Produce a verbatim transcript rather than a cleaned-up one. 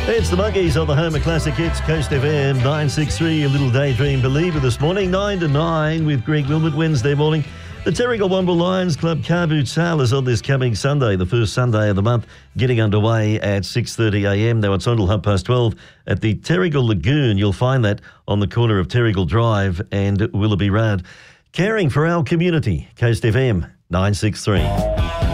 It's the Monkeys on the home of classic hits, Coast F M nine six three, a little daydream believer this morning, nine to nine with Greg Wilmot Wednesday morning. The Terrigal Womble Lions Club Car Boot Sale is on this coming Sunday, the first Sunday of the month, getting underway at six thirty a m. Now it's on till half past twelve at the Terrigal Lagoon. You'll find that on the corner of Terrigal Drive and Willoughby Road. Caring for our community, Coast F M nine six three.